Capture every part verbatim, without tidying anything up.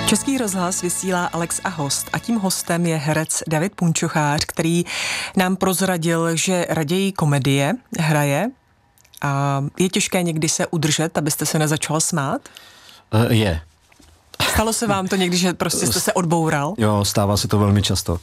Český rozhlas vysílá Alex a host a tím hostem je herec David Punčochář, který nám prozradil, že raději komedie hraje a je těžké někdy se udržet, abyste se nezačal smát? Je. Stalo se vám to někdy, že prostě jste se odboural? Jo, stává se to velmi často.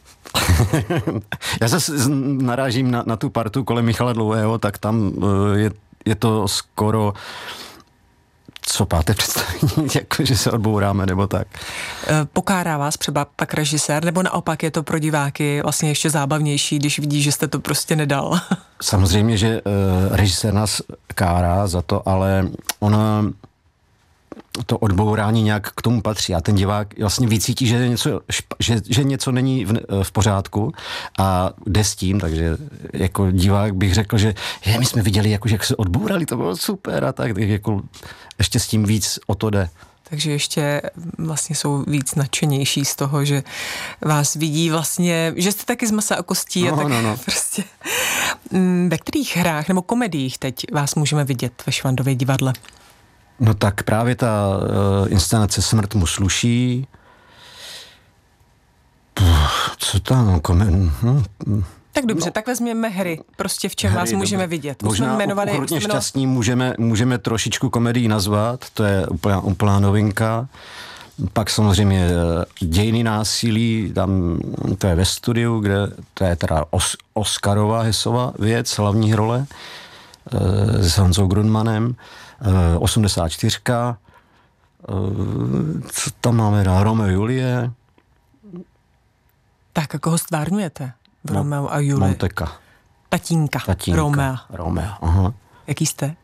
Já se narážím na, na tu partu kolem Michala Dlouhého, tak tam je, je to skoro co páté představení, jako že se odbouráme, nebo tak. Pokárá vás třeba pak režisér, nebo naopak je to pro diváky vlastně ještě zábavnější, když vidí, že jste to prostě nedal? Samozřejmě, že uh, režisér nás kárá za to, ale ona to odbourání nějak k tomu patří a ten divák vlastně vycítí, že něco, že, že něco není v, v pořádku a jde s tím, takže jako divák bych řekl, že je, my jsme viděli, jako, že jak se odbourali, to bylo super a tak, tak jako ještě s tím víc o to jde. Takže ještě vlastně jsou víc nadšenější z toho, že vás vidí vlastně, že jste taky z masa a kostí no, a tak no, no. prostě. Ve kterých hrách nebo komediích teď vás můžeme vidět ve Švandově divadle? No tak právě ta uh, inscenace Smrt mu sluší. Puh, co tam? Komen... Hm, hm. Tak dobře, no. tak vezměme hry. Prostě v čem hry, vás můžeme dobře. vidět. Možná jmenovali, Ukrutně šťastní můžeme, můžeme trošičku komedii nazvat, to je úplná, úplná novinka. Pak samozřejmě Dějiny násilí, tam to je ve studiu, kde to je teda Os, Oscarova Hesova věc, hlavní role uh, s Honzou Grundmanem. osmdesát čtyři, co tam máme, Romeo a Julie. Tak a koho stvárňujete v no, Romeo a Julie? Monteka. Tatínka, Tatínka Romea. Romea, aha. Jaký jste?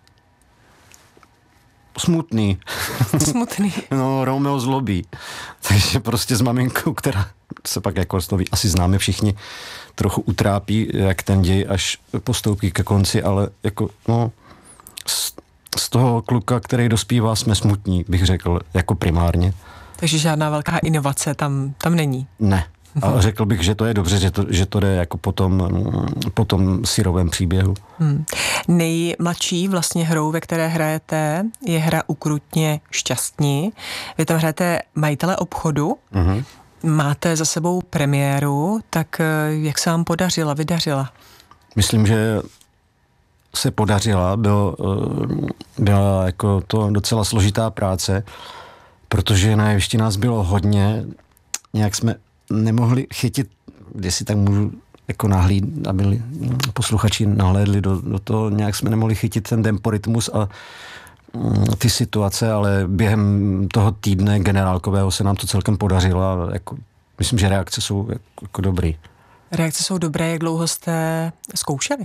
Smutný. Smutný. No, Romeo zlobí. Takže prostě s maminkou, která se pak jako sloví, asi známe všichni, trochu utrápí, jak ten děj až postoupí ke konci, ale jako, no, z toho kluka, který dospívá, jsme smutní, bych řekl, jako primárně. Takže žádná velká inovace tam, tam není? Ne. A řekl bych, že to je dobře, že to, že to jde jako po tom, po tom syrovém příběhu. Hmm. Nejmladší vlastně hrou, ve které hrajete, je hra Ukrutně šťastní. Vy tam hrajete majitele obchodu, uh-huh. Máte za sebou premiéru, tak jak se vám podařila, vydařila? Myslím, že se podařila, bylo, byla jako to docela složitá práce, protože na jevišti nás bylo hodně, nějak jsme nemohli chytit, jestli tak můžu jako nahlíd, aby posluchači nahlédli do, do toho, nějak jsme nemohli chytit ten temporytmus a mm, ty situace, ale během toho týdne generálkového se nám to celkem podařilo a jako, myslím, že reakce jsou jako, jako dobrý. Reakce jsou dobré, jak dlouho jste zkoušeli?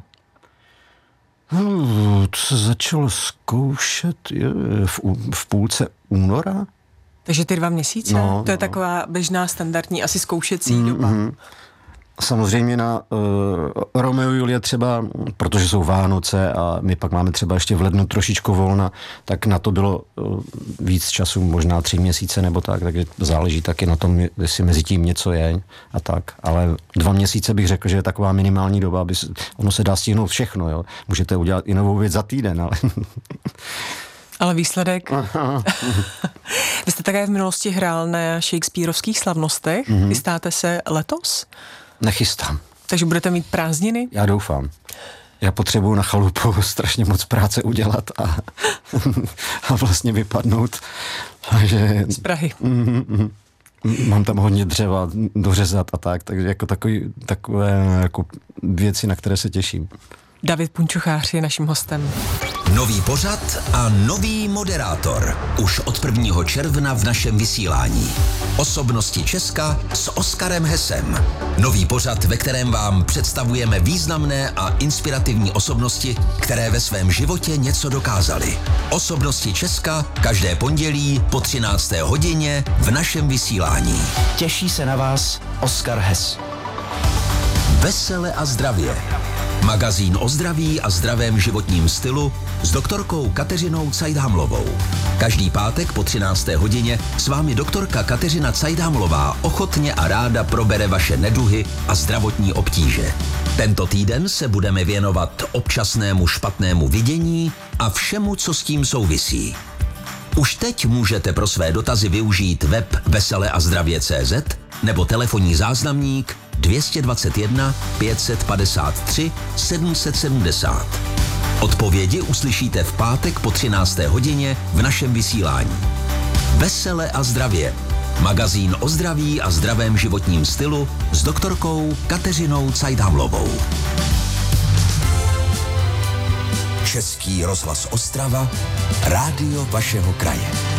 Hmm, to se začalo zkoušet je, v, v půlce února. Takže ty dva měsíce? No, to je no. Taková běžná standardní asi zkoušecí mm, doba. Mm. Samozřejmě na uh, Romeo a Julie třeba, protože jsou Vánoce a my pak máme třeba ještě v lednu trošičku volna, tak na to bylo uh, víc času, možná tři měsíce nebo tak, takže záleží taky na tom, jestli mezi tím něco je a tak. Ale dva měsíce bych řekl, že je taková minimální doba, aby se, ono se dá stihnout všechno, jo. Můžete udělat i novou věc za týden, ale... Ale výsledek... Vy jste také v minulosti hrál na Shakespearovských slavnostech. Mm-hmm. Chystáte se letos? Nechystám. Takže budete mít prázdniny? Já doufám. Já potřebuju na chalupu strašně moc práce udělat a, a vlastně vypadnout. Takže, z Prahy. Mm, mm, mám tam hodně dřeva dořezat a tak, takže jako takový, takové jako věci, na které se těším. David Punčochář je naším hostem. Nový pořad a nový moderátor. Už od prvního června v našem vysílání. Osobnosti Česka s Oskarem Hesem. Nový pořad, ve kterém vám představujeme významné a inspirativní osobnosti, které ve svém životě něco dokázaly. Osobnosti Česka každé pondělí po třinácté hodině v našem vysílání. Těší se na vás Oskar Hes. Vesele a zdravě. Magazín o zdraví a zdravém životním stylu s doktorkou Kateřinou Cajdhamlovou. Každý pátek po třinácté hodině s vámi doktorka Kateřina Cajdhamlová ochotně a ráda probere vaše neduhy a zdravotní obtíže. Tento týden se budeme věnovat občasnému špatnému vidění a všemu, co s tím souvisí. Už teď můžete pro své dotazy využít web vesele a zdravě tečka cé zet nebo telefonní záznamník dvě stě dvacet jedna pět set padesát tři sedm set sedmdesát. Odpovědi uslyšíte v pátek po třinácté hodině v našem vysílání. Vesele a zdravě. Magazín o zdraví a zdravém životním stylu s doktorkou Kateřinou Cajdhamlovou. Český rozhlas Ostrava, rádio vašeho kraje.